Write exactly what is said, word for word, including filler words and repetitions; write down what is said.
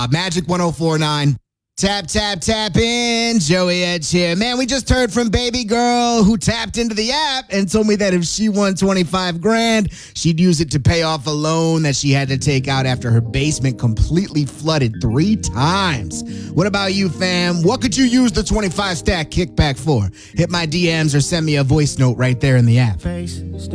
Magic one oh four nine. Tap, tap, tap in. Joey Edge here. Man, we just heard from baby girl who tapped into the app and told me that if she won twenty-five grand, she'd use it to pay off a loan that she had to take out after her basement completely flooded three times. What about you, fam? What could you use the twenty-five stack kickback for? Hit my D Ms or send me a voice note right there in the app.